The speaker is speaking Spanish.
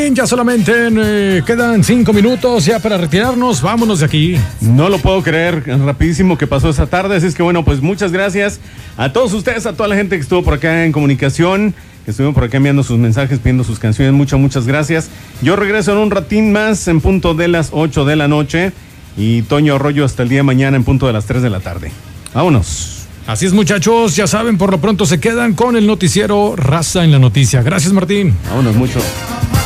Martín, ya solamente quedan 5 minutos ya para retirarnos. Vámonos de aquí. No lo puedo creer, rapidísimo que pasó esa tarde. Así es que bueno, pues muchas gracias a todos ustedes, a toda la gente que estuvo por acá en comunicación, que estuvieron por acá enviando sus mensajes, pidiendo sus canciones. Muchas gracias. Yo regreso en un ratín más en punto de las 8 de la noche y Toño Arroyo hasta el día de mañana en punto de las 3 de la tarde. Vámonos. Así es, muchachos, ya saben, por lo pronto se quedan con el noticiero Raza en la Noticia. Gracias, Martín. Vámonos mucho.